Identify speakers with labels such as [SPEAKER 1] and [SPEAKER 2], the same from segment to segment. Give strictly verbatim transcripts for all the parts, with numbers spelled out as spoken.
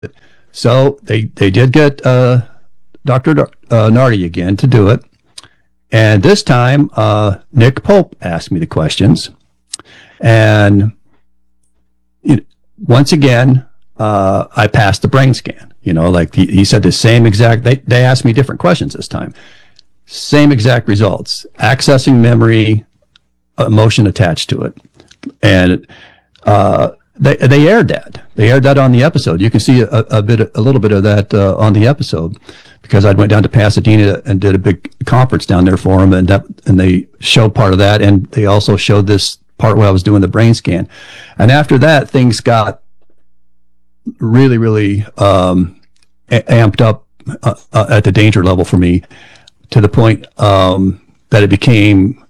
[SPEAKER 1] So they, they did get uh, Doctor Dar- uh, Nardi again to do it. And this time, uh, Nick Pope asked me the questions. And you know, once again, uh, I passed the brain scan. You know, like he, he said the same exact, they, they asked me different questions this time. Same exact results. Accessing memory, emotion attached to it. And uh, they they aired that. They aired that on the episode. You can see a, a bit, a little bit of that uh, on the episode, because I went down to Pasadena and did a big conference down there for them, and that, and they showed part of that, and they also showed this part where I was doing the brain scan. And after that, things got really, really um, a- amped up uh, uh, at the danger level for me, to the point um, that it became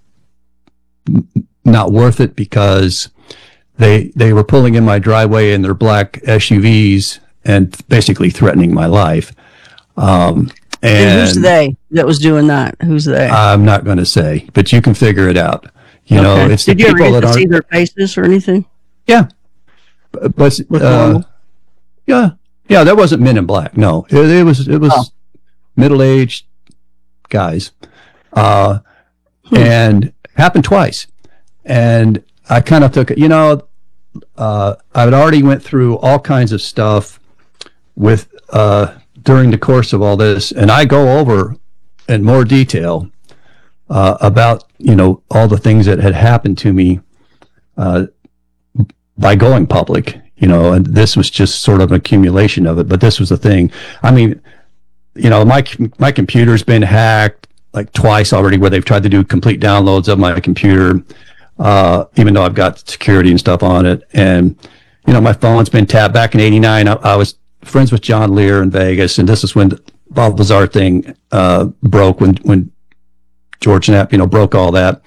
[SPEAKER 1] not worth it, because they they were pulling in my driveway in their black S U Vs and basically threatening my life. Um, and,
[SPEAKER 2] and who's they that was doing that? Who's they?
[SPEAKER 1] I'm not going to say, but you can figure it out. You okay. know, it's
[SPEAKER 2] Did
[SPEAKER 1] the
[SPEAKER 2] you
[SPEAKER 1] people
[SPEAKER 2] ever
[SPEAKER 1] that
[SPEAKER 2] get to
[SPEAKER 1] aren't
[SPEAKER 2] see their faces or anything?
[SPEAKER 1] Yeah, but, but uh, yeah, yeah, that wasn't Men in Black. No, it, it was it was oh. middle-aged guys, uh, hmm. and happened twice. And I kind of took it, you know, uh, I had already went through all kinds of stuff with, uh, during the course of all this. And I go over in more detail, uh, about, you know, all the things that had happened to me, uh, by going public, you know, and this was just sort of an accumulation of it, but this was the thing. I mean, you know, my, my computer's been hacked like twice already, where they've tried to do complete downloads of my computer. Uh, even though I've got security and stuff on it. And, you know, my phone's been tapped. Back in eighty-nine, I, I was friends with John Lear in Vegas, and this is when the Bob Lazar thing uh, broke, when, when George Knapp, you know, broke all that.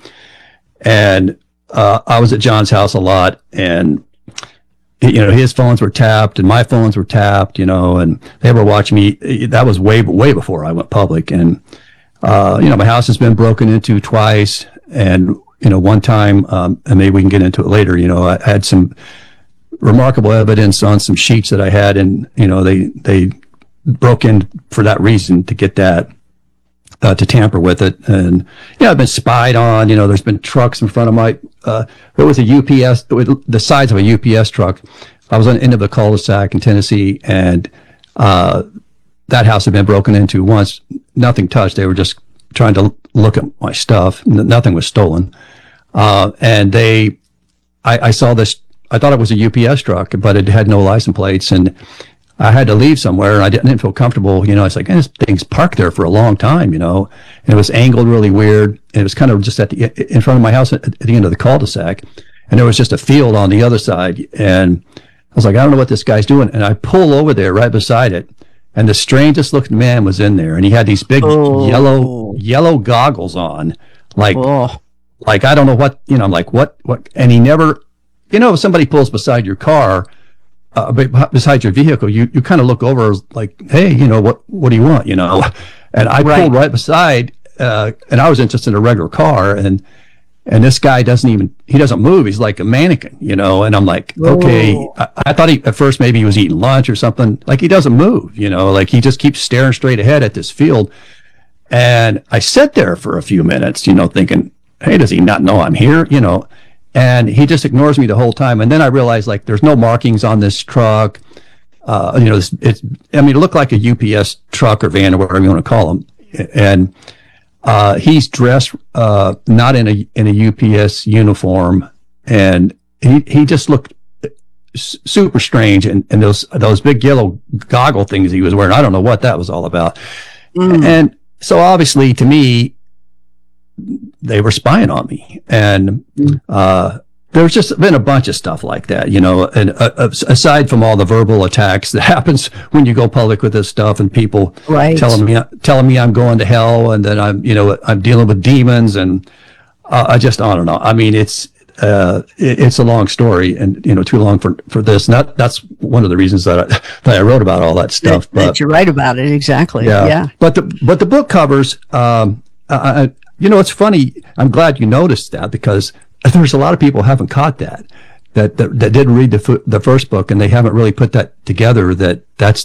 [SPEAKER 1] And uh, I was at John's house a lot, and, you know, his phones were tapped, and my phones were tapped, you know, and they were watching me. That was way, way before I went public. And, uh, you know, my house has been broken into twice, and you know, one time, um, and maybe we can get into it later, you know, I had some remarkable evidence on some sheets that I had, and, you know, they, they broke in for that reason, to get that, uh, to tamper with it. And, you know, I've been spied on, you know, there's been trucks in front of my, uh, there was a U P S, the size of a U P S truck. I was on the end of the cul-de-sac in Tennessee, and, uh, that house had been broken into once, nothing touched. They were just trying to look at my stuff. Nothing was stolen. Uh, and they, I, I saw this, I thought it was a U P S truck, but it had no license plates, and I had to leave somewhere, and I didn't, didn't feel comfortable. You know, it's like, this thing's parked there for a long time, you know, and it was angled really weird. And it was kind of just at the, in front of my house at, at the end of the cul-de-sac. And there was just a field on the other side. And I was like, I don't know what this guy's doing. And I pull over there right beside it, and the strangest looking man was in there, and he had these big oh. yellow yellow goggles on, like oh. like I don't know what, you know. I'm like, what what? And he never, you know, if somebody pulls beside your car, uh, beside your vehicle, you you kind of look over like, hey, you know, what what do you want, you know? And I right. pulled right beside, uh, and I was interested in a regular car, and and this guy doesn't even, he doesn't move. He's like a mannequin, you know. And I'm like, okay. I, I thought he, at first maybe he was eating lunch or something. Like, he doesn't move, you know, like he just keeps staring straight ahead at this field. And I sat there for a few minutes, you know, thinking, hey, does he not know I'm here, you know? And he just ignores me the whole time. And then I realized, like, there's no markings on this truck. Uh, you know, it's, it's, I mean, it looked like a U P S truck or van or whatever you want to call them. And Uh, he's dressed, uh, not in a, in a U P S uniform, and he, he just looked s- super strange. And, and those, those big yellow goggle things he was wearing, I don't know what that was all about. Mm. And so obviously, to me, they were spying on me. And, uh, there's just been a bunch of stuff like that, you know, and uh, aside from all the verbal attacks that happens when you go public with this stuff, and people right. telling me, telling me I'm going to hell, and that I'm, you know, I'm dealing with demons, and uh, I just, I don't know. I mean, it's, uh, it, it's a long story, and, you know, too long for, for this. And that, that's one of the reasons that I, that I wrote about all that stuff.
[SPEAKER 2] That, but, that you write about it. Exactly. Yeah. yeah.
[SPEAKER 1] But the, but the book covers, um, I, you know, it's funny. I'm glad you noticed that, because there's a lot of people who haven't caught that. that, that, that did read the, f- the first book, and they haven't really put that together, that that's